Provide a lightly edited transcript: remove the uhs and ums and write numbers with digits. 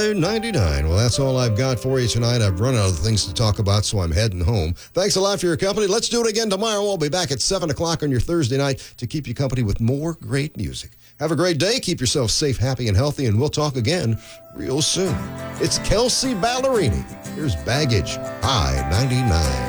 $5.99. Well, that's all I've got for you tonight. I've run out of things to talk about, so I'm heading home. Thanks a lot for your company. Let's do it again tomorrow. We'll be back at 7 o'clock on your Thursday night to keep you company with more great music. Have a great day. Keep yourself safe, happy, and healthy, and we'll talk again real soon. It's Kelsea Ballerini. Here's Baggage, I-99.